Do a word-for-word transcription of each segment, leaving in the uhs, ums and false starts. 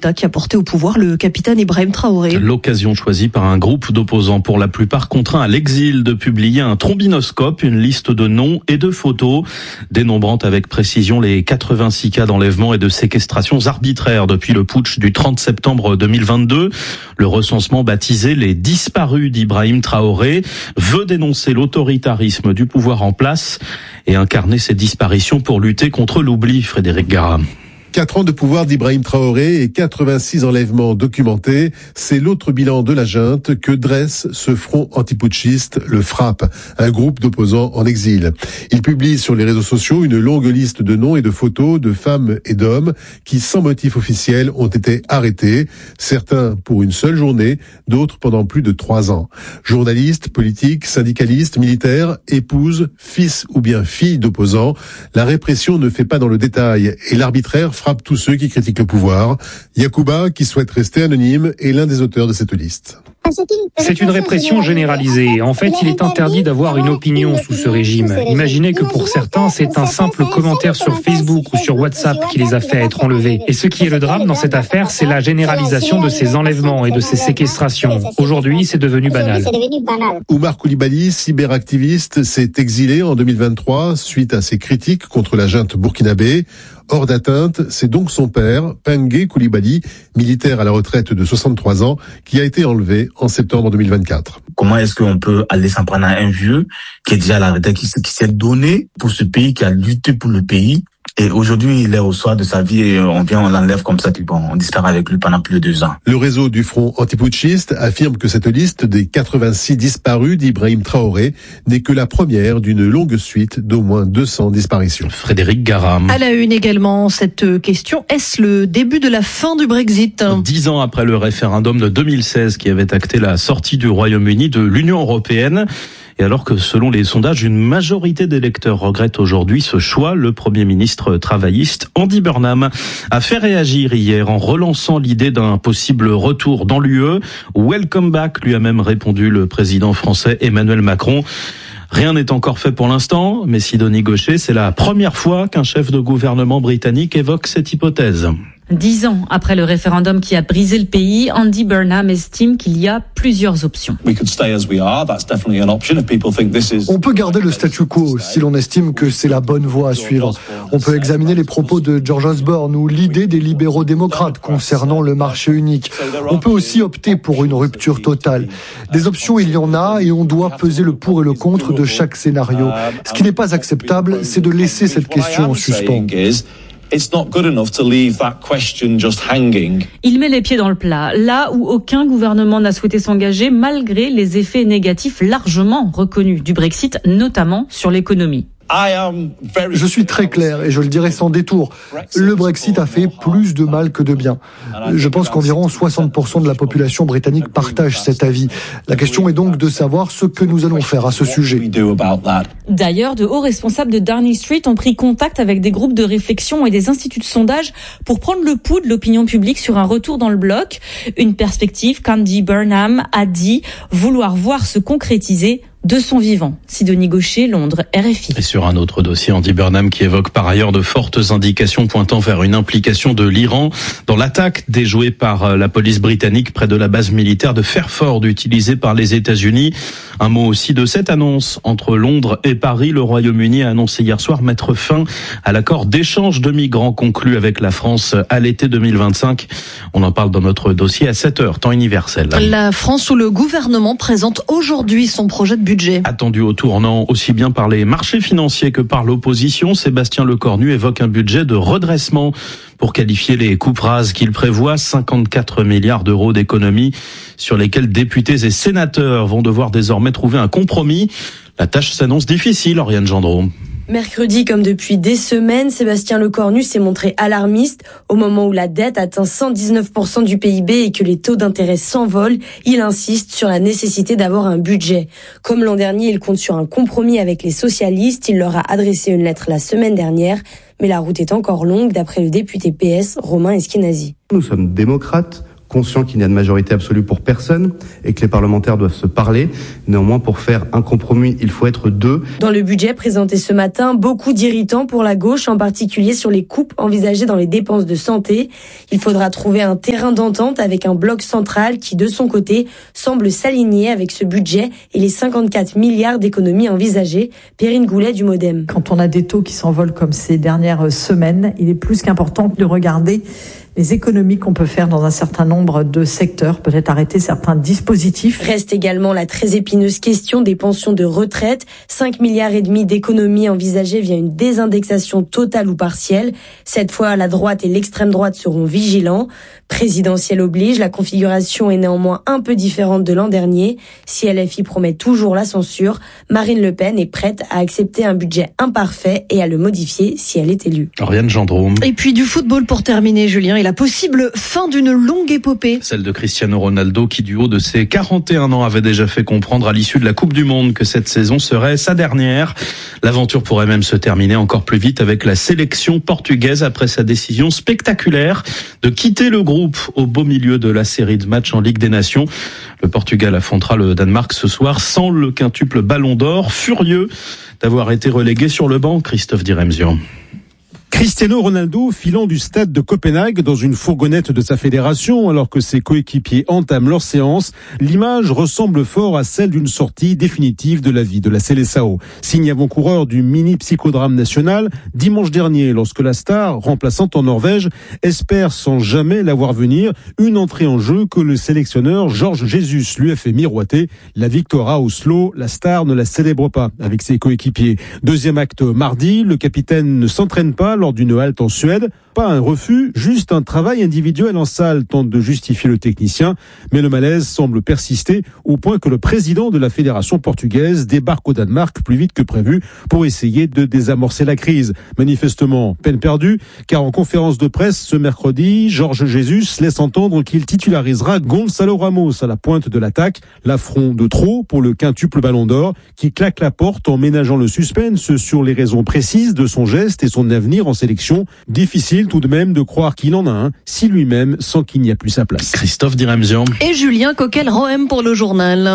résultat qui a porté au pouvoir le capitaine Ibrahim Traoré. L'occasion choisie par un groupe d'opposants, pour la plupart contraints à l'exil, de publier un trombinoscope, une liste de noms et de photos, dénombrant avec précision les quatre-vingt-six cas d'enlèvement et de séquestrations arbitraires depuis le putsch du trente septembre deux mille vingt-deux. Le recensement baptisé les disparus d'Ibrahim Traoré veut dénoncer l'autoritarisme du pouvoir en place et incarner ces disparitions pour lutter contre l'oubli. Frédéric Gara. Quatre ans de pouvoir d'Ibrahim Traoré et quatre-vingt-six enlèvements documentés, c'est l'autre bilan de la junte que dresse ce front antiputschiste, le FRAPP, un groupe d'opposants en exil. Il publie sur les réseaux sociaux une longue liste de noms et de photos de femmes et d'hommes qui, sans motif officiel, ont été arrêtés, certains pour une seule journée, d'autres pendant plus de trois ans. Journalistes, politiques, syndicalistes, militaires, épouses, fils ou bien filles d'opposants, la répression ne fait pas dans le détail et l'arbitraire frappe tous ceux qui critiquent le pouvoir. Yacouba, qui souhaite rester anonyme, est l'un des auteurs de cette liste. C'est une répression généralisée. En fait, il est interdit d'avoir une opinion sous ce régime. Imaginez que pour certains, c'est un simple commentaire sur Facebook ou sur WhatsApp qui les a fait être enlevés. Et ce qui est le drame dans cette affaire, c'est la généralisation de ces enlèvements et de ces séquestrations. Aujourd'hui, c'est devenu banal. Oumar Coulibaly, cyberactiviste, s'est exilé en deux mille vingt-trois suite à ses critiques contre la junte burkinabé. Hors d'atteinte, c'est donc son père, Pengue Coulibaly, militaire à la retraite de soixante-trois ans, qui a été enlevé en septembre deux mille vingt-quatre. Comment est-ce qu'on peut aller s'en prendre à un vieux qui est déjà à la retraite, qui, qui s'est donné pour ce pays, qui a lutté pour le pays? Et aujourd'hui, il est au soir de sa vie et on vient, on l'enlève comme ça, puis bon, on disparaît avec lui pendant plus de deux ans. Le réseau du Front antiputschiste affirme que cette liste des quatre-vingt-six disparus d'Ibrahim Traoré n'est que la première d'une longue suite d'au moins deux cents disparitions. Frédéric Gara. À la une également, cette question, est-ce le début de la fin du Brexit ? Dix ans après le référendum de deux mille seize qui avait acté la sortie du Royaume-Uni de l'Union européenne, et alors que selon les sondages, une majorité d'électeurs regrette aujourd'hui ce choix, le Premier ministre travailliste Andy Burnham a fait réagir hier en relançant l'idée d'un possible retour dans l'U E. Welcome back, lui a même répondu le président français Emmanuel Macron. Rien n'est encore fait pour l'instant, mais Sidonie Gaucher, c'est la première fois qu'un chef de gouvernement britannique évoque cette hypothèse. Dix ans après le référendum qui a brisé le pays, Andy Burnham estime qu'il y a plusieurs options. On peut garder le statu quo si l'on estime que c'est la bonne voie à suivre. On peut examiner les propos de George Osborne ou l'idée des libéraux démocrates concernant le marché unique. On peut aussi opter pour une rupture totale. Des options, il y en a et on doit peser le pour et le contre de chaque scénario. Ce qui n'est pas acceptable, c'est de laisser cette question en suspens. It's not good enough to leave that question just hanging. Il met les pieds dans le plat, là où aucun gouvernement n'a souhaité s'engager malgré les effets négatifs largement reconnus du Brexit, notamment sur l'économie. Je suis très clair et je le dirai sans détour. Le Brexit a fait plus de mal que de bien. Je pense qu'environ soixante pour cent de la population britannique partage cet avis. La question est donc de savoir ce que nous allons faire à ce sujet. D'ailleurs, de hauts responsables de Downing Street ont pris contact avec des groupes de réflexion et des instituts de sondage pour prendre le pouls de l'opinion publique sur un retour dans le bloc. Une perspective qu'Andy Burnham a dit vouloir voir se concrétiser de son vivant. Sidonie Gaucher, Londres, R F I. Et sur un autre dossier, Andy Burnham qui évoque par ailleurs de fortes indications pointant vers une implication de l'Iran dans l'attaque déjouée par la police britannique près de la base militaire de Fairford utilisée par les États-Unis. Un mot aussi de cette annonce entre Londres et Paris. Le Royaume-Uni a annoncé hier soir mettre fin à l'accord d'échange de migrants conclu avec la France à l'été deux mille vingt-cinq. On en parle dans notre dossier à sept heures, temps universel. La France où le gouvernement présente aujourd'hui son projet de budget. Attendu au tournant aussi bien par les marchés financiers que par l'opposition, Sébastien Lecornu évoque un budget de redressement pour qualifier les coupes rases qu'il prévoit, cinquante-quatre milliards d'euros d'économies sur lesquels députés et sénateurs vont devoir désormais trouver un compromis. La tâche s'annonce difficile, Oriane Gendreau. Mercredi, comme depuis des semaines, Sébastien Lecornu s'est montré alarmiste. Au moment où la dette atteint cent dix-neuf pour cent du P I B et que les taux d'intérêt s'envolent, il insiste sur la nécessité d'avoir un budget. Comme l'an dernier, il compte sur un compromis avec les socialistes. Il leur a adressé une lettre la semaine dernière. Mais la route est encore longue, d'après le député P S, Romain Esquenazi. Nous sommes démocrates, conscient qu'il n'y a de majorité absolue pour personne et que les parlementaires doivent se parler. Néanmoins, pour faire un compromis, il faut être deux. Dans le budget présenté ce matin, beaucoup d'irritants pour la gauche, en particulier sur les coupes envisagées dans les dépenses de santé. Il faudra trouver un terrain d'entente avec un bloc central qui, de son côté, semble s'aligner avec ce budget et les cinquante-quatre milliards d'économies envisagées. Perrine Goulet du Modem. Quand on a des taux qui s'envolent comme ces dernières semaines, il est plus qu'important de regarder les économies qu'on peut faire dans un certain nombre de secteurs, peut-être arrêter certains dispositifs. Reste également la très épineuse question des pensions de retraite. cinq milliards et demi d'économies envisagées via une désindexation totale ou partielle. Cette fois, la droite et l'extrême droite seront vigilants. Présidentielle oblige, la configuration est néanmoins un peu différente de l'an dernier. Si L F I promet toujours la censure, Marine Le Pen est prête à accepter un budget imparfait et à le modifier si elle est élue. Oriane Gendron. Et puis du football pour terminer, Julien, et la possible fin d'une longue épopée. Celle de Cristiano Ronaldo qui, du haut de ses quarante et un ans, avait déjà fait comprendre à l'issue de la Coupe du Monde que cette saison serait sa dernière. L'aventure pourrait même se terminer encore plus vite avec la sélection portugaise après sa décision spectaculaire de quitter le groupe au beau milieu de la série de matchs en Ligue des Nations. Le Portugal affrontera le Danemark ce soir sans le quintuple Ballon d'Or, furieux d'avoir été relégué sur le banc. Christophe Diremzian. Cristiano Ronaldo filant du stade de Copenhague dans une fourgonnette de sa fédération alors que ses coéquipiers entament leur séance. L'image ressemble fort à celle d'une sortie définitive de la vie de la Seleção. Signe avant-coureur du mini psychodrame national dimanche dernier lorsque la star, remplaçante en Norvège, espère sans jamais la voir venir une entrée en jeu que le sélectionneur Jorge Jesus lui a fait miroiter. La victoire à Oslo, la star ne la célèbre pas avec ses coéquipiers. Deuxième acte mardi, le capitaine ne s'entraîne pas lors d'une halte en Suède. Pas un refus, juste un travail individuel en salle, tente de justifier le technicien. Mais le malaise semble persister au point que le président de la fédération portugaise débarque au Danemark plus vite que prévu pour essayer de désamorcer la crise. Manifestement, peine perdue, car en conférence de presse ce mercredi, Jorge Jesus laisse entendre qu'il titularisera Gonçalo Ramos à la pointe de l'attaque. L'affront de trop pour le quintuple Ballon d'Or qui claque la porte en ménageant le suspense sur les raisons précises de son geste et son avenir en sélection. Difficile tout de même de croire qu'il en a un si lui-même sent qu'il n'y a plus sa place. Christophe Diremzian. Et Julien Coquel-Rohem pour le journal.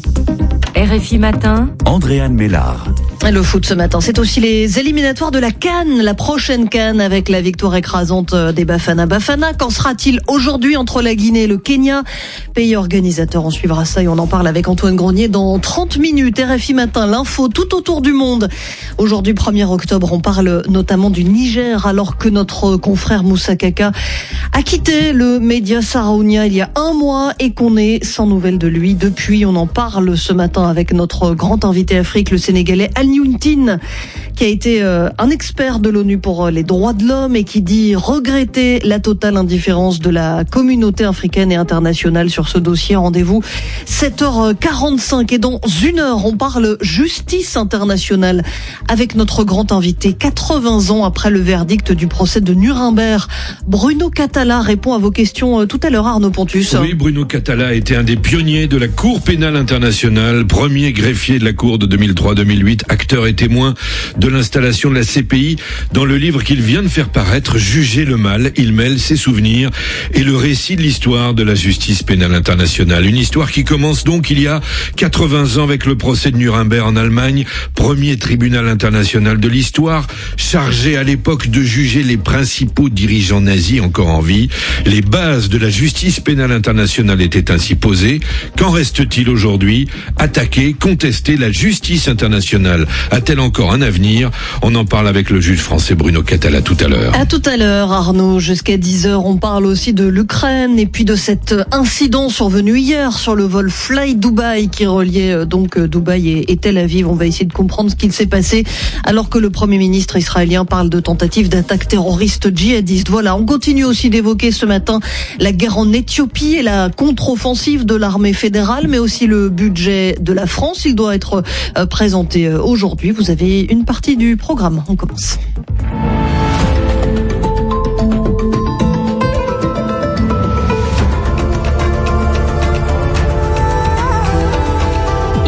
R F I Matin, Andréane Mélard. Le foot ce matin, c'est aussi les éliminatoires de la CAN, la prochaine CAN avec la victoire écrasante des Bafana Bafana. Qu'en sera-t-il aujourd'hui entre la Guinée et le Kenya? Pays organisateur, on suivra ça et on en parle avec Antoine Grenier dans trente minutes. R F I Matin, l'info tout autour du monde. Aujourd'hui, premier octobre, on parle notamment du Niger alors que notre confrère Moussa Kaka a quitté le média Saraounia il y a un mois et qu'on est sans nouvelles de lui depuis. On en parle ce matin avec notre grand invité Afrique, le Sénégalais Al Niountin, qui a été euh, un expert de l'ONU pour euh, les droits de l'homme et qui dit regretter la totale indifférence de la communauté africaine et internationale sur ce dossier. Rendez-vous sept heures quarante-cinq et dans une heure, on parle justice internationale avec notre grand invité. quatre-vingts ans après le verdict du procès de Nuremberg, Bruno Catala répond à vos questions euh, tout à l'heure, Arnaud Pontus. Oui, Bruno Catala était un des pionniers de la Cour pénale internationale, premier greffier de la Cour de deux mille trois deux mille huit, acteur et témoin de l'installation de la C P I. Dans le livre qu'il vient de faire paraître, Juger le mal, il mêle ses souvenirs et le récit de l'histoire de la justice pénale internationale. Une histoire qui commence donc il y a quatre-vingts ans avec le procès de Nuremberg en Allemagne, premier tribunal international de l'histoire, chargé à l'époque de juger les principaux dirigeants nazis encore en vie. Les bases de la justice pénale internationale étaient ainsi posées. Qu'en reste-t-il aujourd'hui? Attaquer, contester la justice internationale a-t-elle encore un avenir? On en parle avec le juge français Bruno Catala tout à l'heure. À tout à l'heure, Arnaud. Jusqu'à dix heures, on parle aussi de l'Ukraine et puis de cet incident survenu hier sur le vol Fly Dubai qui reliait donc Dubaï et, et Tel Aviv. On va essayer de comprendre ce qu'il s'est passé alors que le Premier ministre israélien parle de tentative d'attaque terroriste djihadiste. Voilà, on continue aussi d'évoquer ce matin la guerre en Éthiopie et la contre-offensive de l'armée fédérale, mais aussi le budget de la France. Il doit être présenté aujourd'hui. Vous avez une partie du programme. On commence.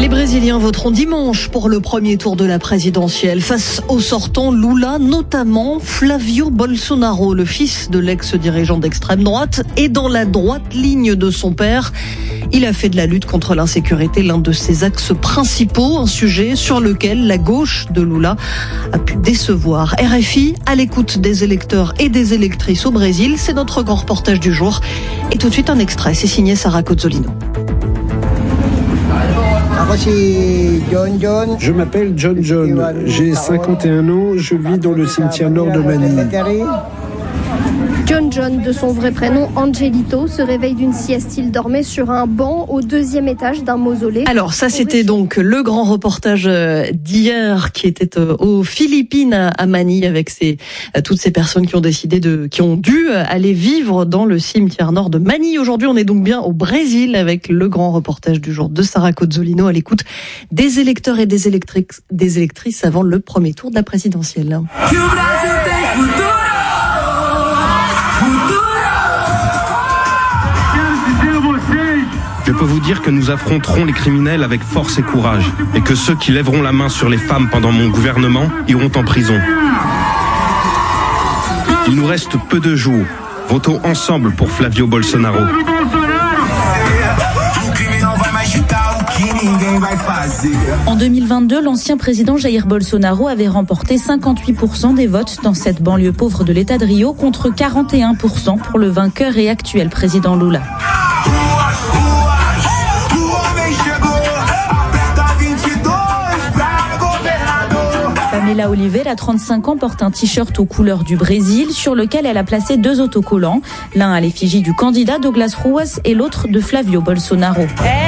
Les Brésiliens voteront dimanche pour le premier tour de la présidentielle face au sortant Lula, notamment Flavio Bolsonaro, le fils de l'ex-dirigeant d'extrême droite, et dans la droite ligne de son père. Il a fait de la lutte contre l'insécurité l'un de ses axes principaux, un sujet sur lequel la gauche de Lula a pu décevoir. R F I à l'écoute des électeurs et des électrices au Brésil, c'est notre grand reportage du jour. Et tout de suite un extrait, c'est signé Sarah Cozzolino. Je m'appelle John John, j'ai cinquante et un ans, je vis dans le cimetière nord de Manille. John John, de son vrai prénom Angelito, se réveille d'une sieste. Il dormait sur un banc au deuxième étage d'un mausolée. Alors ça, c'était donc le grand reportage d'hier qui était aux Philippines à Manille avec ces, toutes ces personnes qui ont décidé de, qui ont dû aller vivre dans le cimetière nord de Manille. Aujourd'hui, on est donc bien au Brésil avec le grand reportage du jour de Sarah Cozzolino à l'écoute des électeurs et des électrices, des électrices avant le premier tour de la présidentielle. Je peux vous dire que nous affronterons les criminels avec force et courage, et que ceux qui lèveront la main sur les femmes pendant mon gouvernement iront en prison. Il nous reste peu de jours. Votons ensemble pour Flavio Bolsonaro. En deux mille vingt-deux, l'ancien président Jair Bolsonaro avait remporté cinquante-huit pour cent des votes dans cette banlieue pauvre de l'État de Rio contre quarante et un pour cent pour le vainqueur et actuel président Lula. Pamela Oliveira, trente-cinq ans, porte un t-shirt aux couleurs du Brésil sur lequel elle a placé deux autocollants, l'un à l'effigie du candidat Douglas Ruas et l'autre de Flavio Bolsonaro.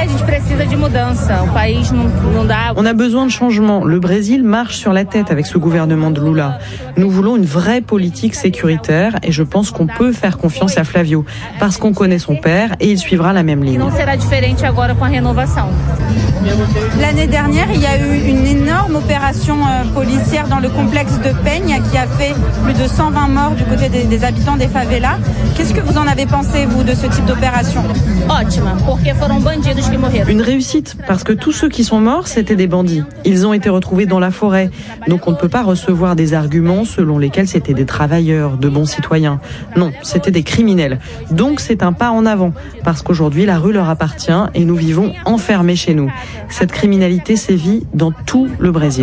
On a besoin de changement. Le Brésil marche sur la tête avec ce gouvernement de Lula. Nous voulons une vraie politique sécuritaire et je pense qu'on peut faire confiance à Flavio parce qu'on connaît son père et il suivra la même ligne. L'année dernière, il y a eu une énorme opération euh, policière dans le complexe de Peña qui a fait plus de cent vingt morts du côté des, des habitants des favelas. Qu'est-ce que vous en avez pensé, vous, de ce type d'opération ? Une réussite, parce que tous ceux qui sont morts, c'était des bandits. Ils ont été retrouvés dans la forêt. Donc on ne peut pas recevoir des arguments selon lesquels c'était des travailleurs, de bons citoyens. Non, c'était des criminels. Donc c'est un pas en avant, parce qu'aujourd'hui la rue leur appartient et nous vivons enfermés chez nous. Cette criminalité sévit dans tout le Brésil.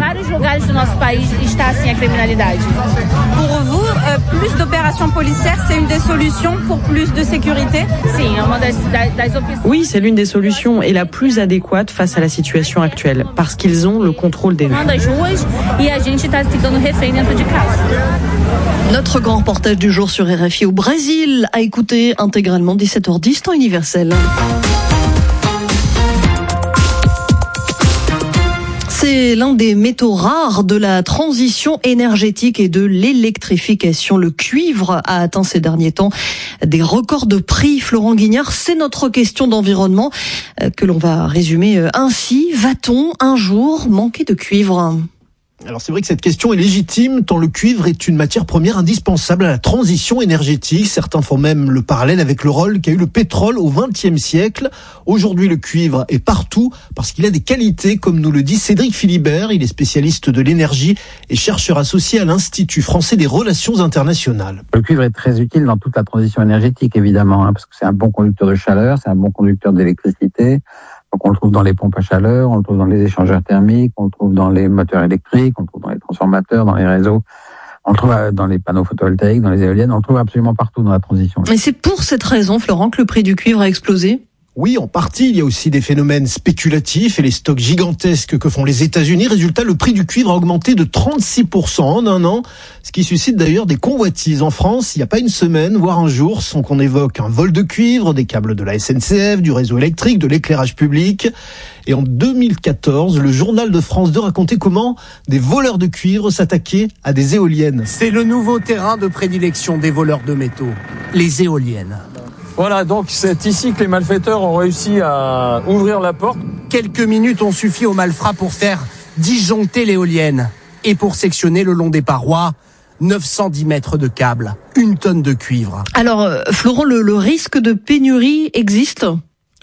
Pour vous, euh, plus d'opérations policières, c'est une des solutions pour plus de sécurité ? Oui, c'est l'une des solutions et la plus adéquate face à la situation actuelle, parce qu'ils ont le contrôle des rues. Notre grand reportage du jour sur R F I au Brésil à écouter intégralement dix-sept heures dix, temps universel. C'est l'un des métaux rares de la transition énergétique et de l'électrification. Le cuivre a atteint ces derniers temps des records de prix. Florent Guignard, c'est notre question d'environnement que l'on va résumer ainsi. Va-t-on un jour manquer de cuivre ? Alors c'est vrai que cette question est légitime tant le cuivre est une matière première indispensable à la transition énergétique. Certains font même le parallèle avec le rôle qu'a eu le pétrole au vingtième siècle. Aujourd'hui le cuivre est partout parce qu'il a des qualités comme nous le dit Cédric Philibert. Il est spécialiste de l'énergie et chercheur associé à l'Institut français des relations internationales. Le cuivre est très utile dans toute la transition énergétique évidemment hein, parce que c'est un bon conducteur de chaleur, c'est un bon conducteur d'électricité. Donc on le trouve dans les pompes à chaleur, on le trouve dans les échangeurs thermiques, on le trouve dans les moteurs électriques, on le trouve dans les transformateurs, dans les réseaux, on le trouve dans les panneaux photovoltaïques, dans les éoliennes, on le trouve absolument partout dans la transition. Mais c'est pour cette raison, Florent, que le prix du cuivre a explosé ? Oui, en partie, il y a aussi des phénomènes spéculatifs et les stocks gigantesques que font les États-Unis. Résultat, le prix du cuivre a augmenté de trente-six pour cent en un an, ce qui suscite d'ailleurs des convoitises. En France, il n'y a pas une semaine, voire un jour, sans qu'on évoque un vol de cuivre, des câbles de la S N C F, du réseau électrique, de l'éclairage public. Et en deux mille quatorze, le journal de France deux racontait comment des voleurs de cuivre s'attaquaient à des éoliennes. C'est le nouveau terrain de prédilection des voleurs de métaux, les éoliennes. Voilà, donc c'est ici que les malfaiteurs ont réussi à ouvrir la porte. Quelques minutes ont suffi aux malfrats pour faire disjoncter l'éolienne et pour sectionner le long des parois neuf cent dix mètres de câbles, une tonne de cuivre. Alors, Florent, le, le risque de pénurie existe ?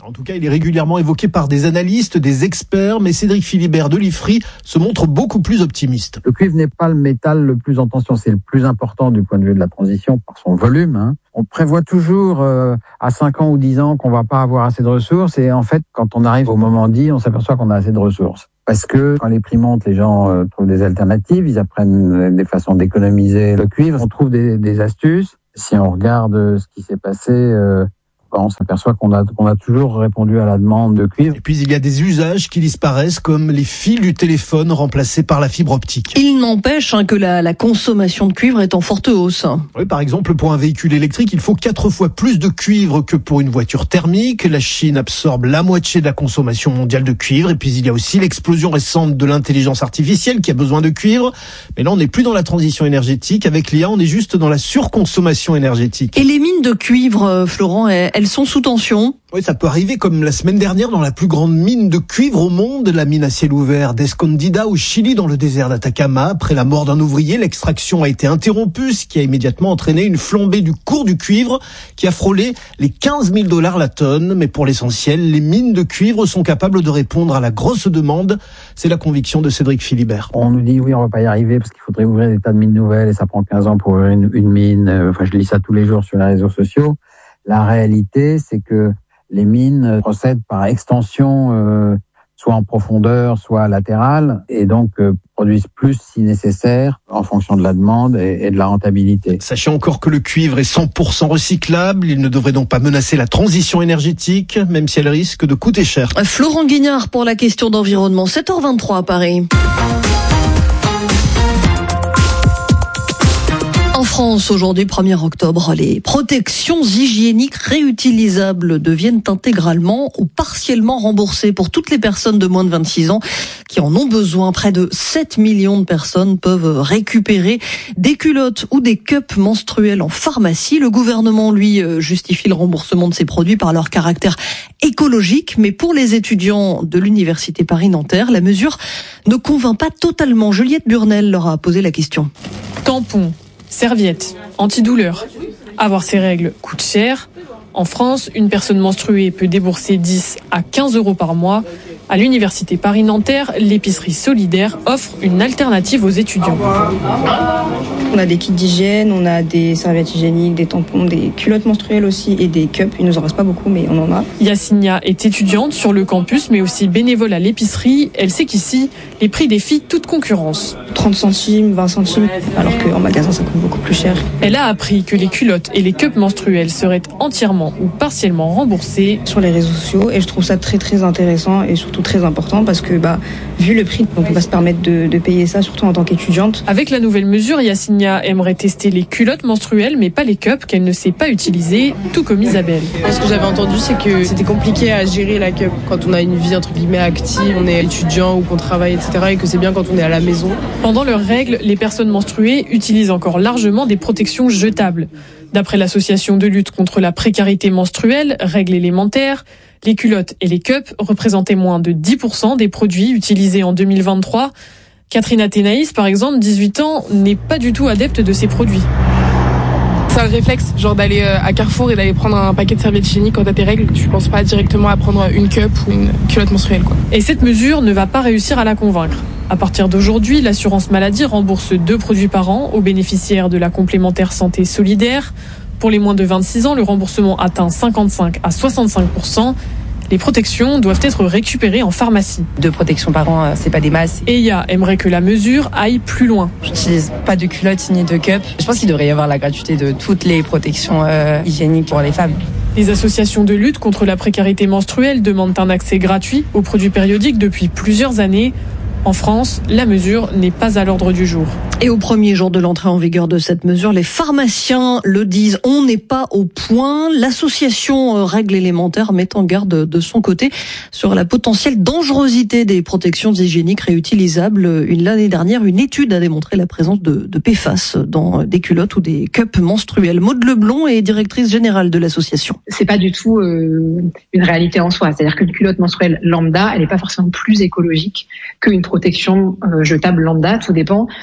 En tout cas, il est régulièrement évoqué par des analystes, des experts, mais Cédric Philibert de l'I F R I se montre beaucoup plus optimiste. Le cuivre n'est pas le métal le plus en tension, c'est le plus important du point de vue de la transition par son volume. Hein. On prévoit toujours euh, à cinq ans ou dix ans qu'on va pas avoir assez de ressources et en fait, quand on arrive au moment dit, on s'aperçoit qu'on a assez de ressources. Parce que quand les prix montent, les gens euh, trouvent des alternatives, ils apprennent des façons d'économiser le cuivre, on trouve des, des astuces. Si on regarde ce qui s'est passé... Euh, on s'aperçoit qu'on a, qu'on a toujours répondu à la demande de cuivre. Et puis, il y a des usages qui disparaissent, comme les fils du téléphone remplacés par la fibre optique. Il n'empêche hein, que la, la consommation de cuivre est en forte hausse. Oui, par exemple, pour un véhicule électrique, il faut quatre fois plus de cuivre que pour une voiture thermique. La Chine absorbe la moitié de la consommation mondiale de cuivre. Et puis, il y a aussi l'explosion récente de l'intelligence artificielle qui a besoin de cuivre. Mais là, on n'est plus dans la transition énergétique. Avec l'I A, on est juste dans la surconsommation énergétique. Et les mines de cuivre, Florent, elles sont sous tension. Oui, ça peut arriver comme la semaine dernière dans la plus grande mine de cuivre au monde, la mine à ciel ouvert d'Escondida au Chili dans le désert d'Atacama. Après la mort d'un ouvrier, l'extraction a été interrompue, ce qui a immédiatement entraîné une flambée du cours du cuivre qui a frôlé les quinze mille dollars la tonne. Mais pour l'essentiel, les mines de cuivre sont capables de répondre à la grosse demande. C'est la conviction de Cédric Philibert. On nous dit oui, on va pas y arriver parce qu'il faudrait ouvrir des tas de mines nouvelles et ça prend quinze ans pour ouvrir une, une mine. Enfin, je lis ça tous les jours sur les réseaux sociaux. La réalité, c'est que les mines procèdent par extension, euh, soit en profondeur, soit latérale, et donc euh, produisent plus si nécessaire en fonction de la demande et, et de la rentabilité. Sachez encore que le cuivre est cent pour cent recyclable, il ne devrait donc pas menacer la transition énergétique, même si elle risque de coûter cher. Florent Guignard pour la question d'environnement, sept heures vingt-trois à Paris. En France, aujourd'hui, premier octobre, les protections hygiéniques réutilisables deviennent intégralement ou partiellement remboursées pour toutes les personnes de moins de vingt-six ans qui en ont besoin. Près de sept millions de personnes peuvent récupérer des culottes ou des cups menstruels en pharmacie. Le gouvernement, lui, justifie le remboursement de ces produits par leur caractère écologique. Mais pour les étudiants de l'Université Paris-Nanterre, la mesure ne convainc pas totalement. Juliette Burnel leur a posé la question. Tampons, serviettes, antidouleurs. Avoir ses règles coûte cher. En France, une personne menstruée peut débourser dix à quinze euros par mois. À l'Université Paris-Nanterre, l'épicerie solidaire offre une alternative aux étudiants. On a des kits d'hygiène, on a des serviettes hygiéniques, des tampons, des culottes menstruelles aussi et des cups. Il nous en reste pas beaucoup, mais on en a. Yassinia est étudiante sur le campus, mais aussi bénévole à l'épicerie. Elle sait qu'ici, les prix défient toute concurrence. trente centimes, vingt centimes, alors qu'en magasin, ça coûte beaucoup plus cher. Elle a appris que les culottes et les cups menstruels seraient entièrement ou partiellement remboursés sur les réseaux sociaux. Et je trouve ça très très intéressant et surtout très important parce que bah, vu le prix, on ne peut pas se permettre de, de payer ça, surtout en tant qu'étudiante. Avec la nouvelle mesure, Yassinia aimerait tester les culottes menstruelles, mais pas les cups qu'elle ne sait pas utiliser, tout comme Isabelle. Ce que j'avais entendu, c'est que c'était compliqué à gérer la cup quand on a une vie entre guillemets active, on est étudiant ou qu'on travaille, et cetera. Et que c'est bien quand on est à la maison. Pendant leurs règles, les personnes menstruées utilisent encore largement des protections jetables. D'après l'association de lutte contre la précarité menstruelle, Règles élémentaires, les culottes et les cups représentaient moins de dix pour cent des produits utilisés en deux mille vingt-trois. Catherine Athénaïs, par exemple, dix-huit ans, n'est pas du tout adepte de ces produits. C'est un réflexe, genre d'aller à Carrefour et d'aller prendre un paquet de serviettes hygiéniques quand t'as tes règles. Tu penses pas directement à prendre une cup ou une culotte menstruelle, quoi. Et cette mesure ne va pas réussir à la convaincre. À partir d'aujourd'hui, l'assurance maladie rembourse deux produits par an aux bénéficiaires de la complémentaire santé solidaire. Pour les moins de vingt-six ans, le remboursement atteint cinquante-cinq à soixante-cinq pour cent. Les protections doivent être récupérées en pharmacie. Deux protections par an, c'est pas des masses. Eya aimerait que la mesure aille plus loin. J'utilise pas de culottes ni de cup. Je pense qu'il devrait y avoir la gratuité de toutes les protections euh, hygiéniques pour les femmes. Les associations de lutte contre la précarité menstruelle demandent un accès gratuit aux produits périodiques depuis plusieurs années. En France, la mesure n'est pas à l'ordre du jour. Et au premier jour de l'entrée en vigueur de cette mesure, les pharmaciens le disent, on n'est pas au point. L'association Règles élémentaires met en garde de son côté sur la potentielle dangerosité des protections hygiéniques réutilisables. L'année dernière, une étude a démontré la présence de, de P F A S dans des culottes ou des cups menstruels. Maude Leblond est directrice générale de l'association. C'est pas du tout euh, une réalité en soi. C'est-à-dire qu'une culotte menstruelle lambda, elle n'est pas forcément plus écologique qu'une protection euh, jetable lambda. Tout dépend de ses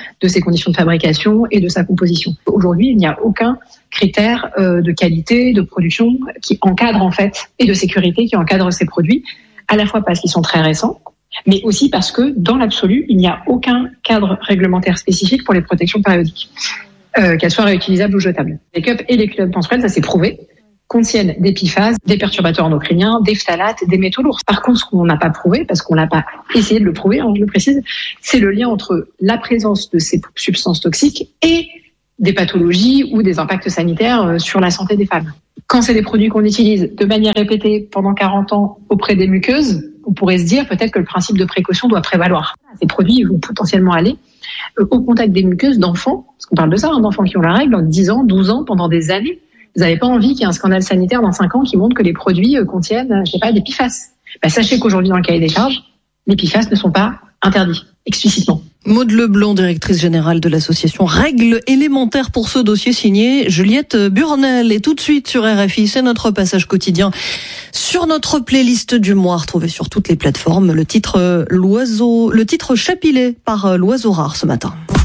conditions de fabrication et de sa composition. Aujourd'hui, il n'y a aucun critère euh, de qualité, de production qui encadre en fait, et de sécurité qui encadre ces produits, à la fois parce qu'ils sont très récents, mais aussi parce que, dans l'absolu, il n'y a aucun cadre réglementaire spécifique pour les protections périodiques, euh, qu'elles soient réutilisables ou jetables. Les cups et les culottes menstruelles, ça s'est prouvé, contiennent des P F A S, des perturbateurs endocriniens, des phtalates, des métaux lourds. Par contre, ce qu'on n'a pas prouvé, parce qu'on n'a pas essayé de le prouver, hein, je le précise, c'est le lien entre la présence de ces substances toxiques et des pathologies ou des impacts sanitaires sur la santé des femmes. Quand c'est des produits qu'on utilise de manière répétée pendant quarante ans auprès des muqueuses, on pourrait se dire peut-être que le principe de précaution doit prévaloir. Ces produits vont potentiellement aller au contact des muqueuses d'enfants, parce qu'on parle de ça, hein, d'enfants qui ont la règle, dans dix ans, douze ans, pendant des années. Vous n'avez pas envie qu'il y ait un scandale sanitaire dans cinq ans qui montre que les produits contiennent, je sais pas, des P F A S. Bah, sachez qu'aujourd'hui, dans le cahier des charges, les P F A S ne sont pas interdits, explicitement. Maude Leblanc, directrice générale de l'association Règles élémentaires pour ce dossier signé Juliette Burnel. Et tout de suite sur R F I, c'est notre passage quotidien sur notre playlist du mois, retrouvée sur toutes les plateformes. Le titre l'oiseau, le titre Chapilet par l'oiseau rare ce matin.